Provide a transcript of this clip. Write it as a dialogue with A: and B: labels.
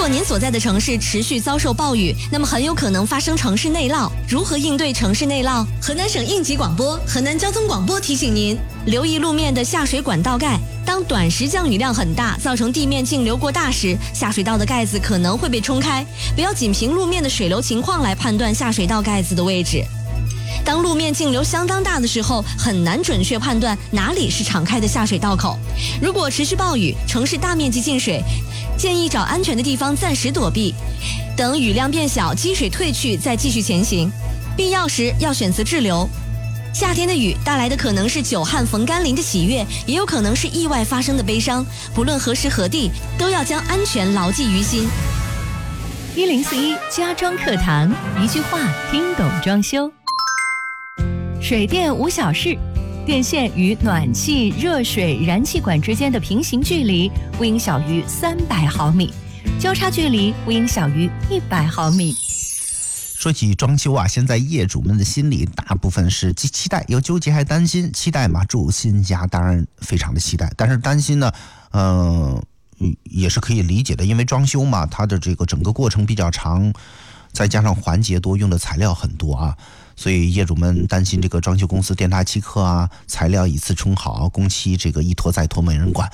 A: 果您所在的城市持续遭受暴雨，那么很有可能发生城市内涝。如何应对城市内涝？河南省应急广播、河南交通广播提醒您，留意路面的下水管道盖。当短时降雨量很大，造成地面径流过大时，下水道的盖子可能会被冲开。不要仅凭路面的水流情况来判断下水道盖子的位置。当路面径流相当大的时候，很难准确判断哪里是敞开的下水道口。如果持续暴雨，城市大面积进水，建议找安全的地方暂时躲避，等雨量变小，积水退去再继续前行。必要时要选择滞留。夏天的雨带来的可能是久旱逢甘霖的喜悦，也有可能是意外发生的悲伤。不论何时何地，都要将安全牢记于心。
B: 1041家装课堂，一句话听懂装修。水电无小事，电线与暖气、热水、燃气管之间的平行距离不应小于300毫米，交叉距离不应小于100毫米。
C: 说起装修啊，现在业主们的心里大部分是既期待又纠结还担心。期待嘛，住新家当然非常的期待，但是担心呢，也是可以理解的，因为装修嘛，它的这个整个过程比较长，再加上环节多，用的材料很多啊，所以业主们担心这个装修公司店大欺客啊，材料一次冲好，工期这个一拖再拖没人管。